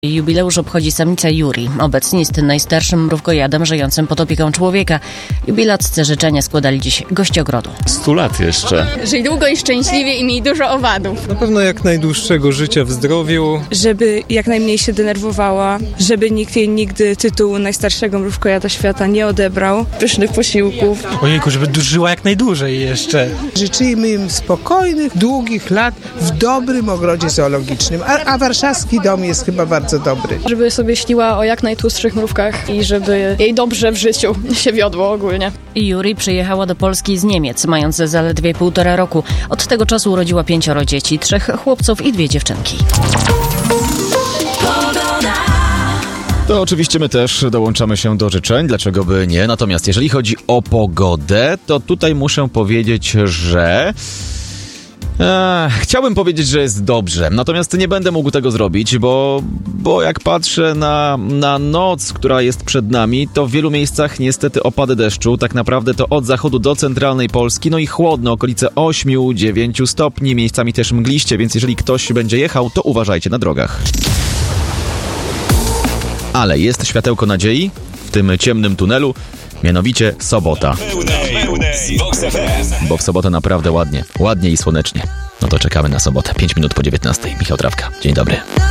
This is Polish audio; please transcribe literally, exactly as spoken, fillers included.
Jubileusz obchodzi samica Yuri. Obecnie jest najstarszym mrówkojadem żyjącym pod opieką człowieka. Jubilaccy życzenia składali dziś goście ogrodu. Stu lat jeszcze. Żyj długo i szczęśliwie i miej dużo owadów. Na pewno jak najdłuższego życia w zdrowiu. Żeby jak najmniej się denerwowała, żeby nikt jej nigdy tytułu najstarszego mrówkojada świata nie odebrał. Pysznych posiłków. Ojejku, żeby żyła jak najdłużej jeszcze. Życzymy im spokojnych, długich lat w dobrym ogrodzie zoologicznym, a, a warszawski dom jest chyba bardzo dobry. Żeby sobie śniła o jak najtłustszych mrówkach i żeby jej dobrze w życiu się wiodło ogólnie. Yuri przyjechała do Polski z Niemiec, mając zaledwie półtora roku. Od tego czasu urodziła pięcioro dzieci, trzech chłopców i dwie dziewczynki. To oczywiście my też dołączamy się do życzeń, dlaczego by nie. Natomiast jeżeli chodzi o pogodę, to tutaj muszę powiedzieć, że... Ech, chciałbym powiedzieć, że jest dobrze, natomiast nie będę mógł tego zrobić, bo, bo jak patrzę na, na noc, która jest przed nami, to w wielu miejscach niestety opady deszczu, tak naprawdę to od zachodu do centralnej Polski, no i chłodno, okolice osiem do dziewięciu stopni, miejscami też mgliście, więc jeżeli ktoś będzie jechał, to uważajcie na drogach. Ale jest światełko nadziei w tym ciemnym tunelu, mianowicie sobota. Bo w sobotę naprawdę ładnie, ładnie i słonecznie. No to czekamy na sobotę. pięć minut po dziewiętnastej. Michał Trawka. Dzień dobry.